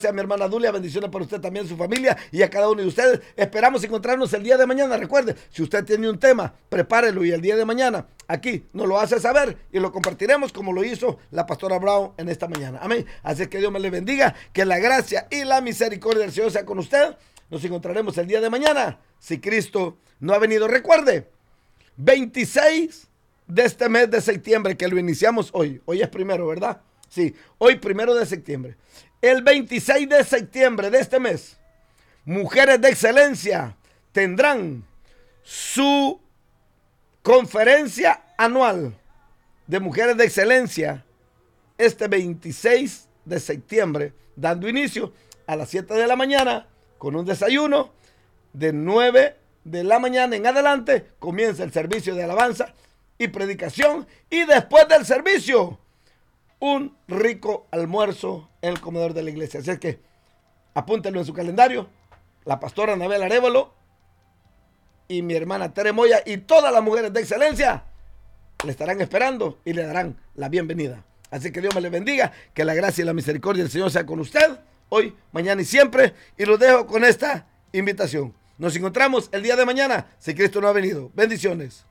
a mi hermana Dulia, bendiciones para usted también, su familia y a cada uno de ustedes. Esperamos encontrarnos el día de mañana. Recuerde, si usted tiene un tema, prepárelo y el día de mañana aquí nos lo hace saber y lo compartiremos como lo hizo la pastora Brown en esta mañana. Amén. Así que Dios me le bendiga, que la gracia y la misericordia del Señor sea con usted. Nos encontraremos el día de mañana si Cristo no ha venido. Recuerde, 26 de este mes de septiembre, que lo iniciamos hoy. Hoy es primero, ¿verdad? Sí, hoy 1 de septiembre. El 26 de septiembre de este mes, Mujeres de Excelencia tendrán su conferencia anual de Mujeres de Excelencia este 26 de septiembre, dando inicio a las 7 de la mañana con un desayuno. De 9 de la mañana en adelante comienza el servicio de alabanza y predicación, y después del servicio un rico almuerzo en el comedor de la iglesia. Así es que apúntenlo en su calendario. La pastora Anabel Arévalo y mi hermana Tere Moya y todas las mujeres de excelencia le estarán esperando y le darán la bienvenida. Así que Dios me le bendiga, que la gracia y la misericordia del Señor sea con usted hoy, mañana y siempre. Y los dejo con esta invitación. Nos encontramos el día de mañana si Cristo no ha venido. Bendiciones.